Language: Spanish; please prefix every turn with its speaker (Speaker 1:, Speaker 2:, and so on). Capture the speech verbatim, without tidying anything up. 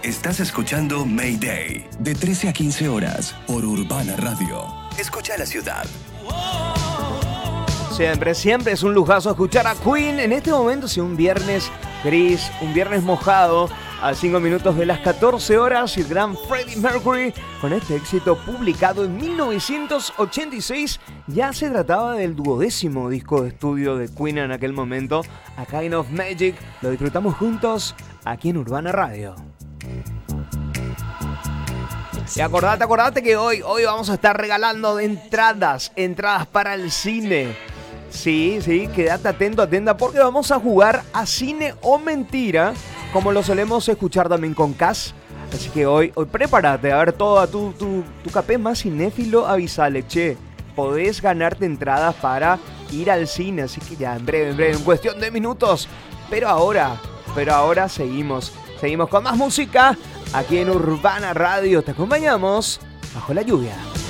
Speaker 1: Estás escuchando Mayday, de trece a quince horas, por Urbana Radio. Escucha la ciudad.
Speaker 2: Siempre, siempre es un lujazo escuchar a Queen. En este momento, sí, un viernes gris, un viernes mojado, a cinco minutos de las catorce horas, el gran Freddie Mercury, con este éxito publicado en mil novecientos ochenta y seis, ya se trataba del duodécimo disco de estudio de Queen en aquel momento, A Kind of Magic. Lo disfrutamos juntos aquí en Urbana Radio. Y acordate, acordate que hoy, hoy vamos a estar regalando entradas, entradas para el cine. Sí, sí, quédate atento, atenta, porque vamos a jugar a Cine o Mentira, como lo solemos escuchar también con Cass. Así que hoy, hoy prepárate, a ver, todo tu, tu, tu capé más cinéfilo, avisale, che, podés ganarte entradas para ir al cine, así que ya, en breve, en breve, en cuestión de minutos. Pero ahora, pero ahora seguimos, seguimos con más música, aquí en Urbana Radio, te acompañamos bajo la lluvia.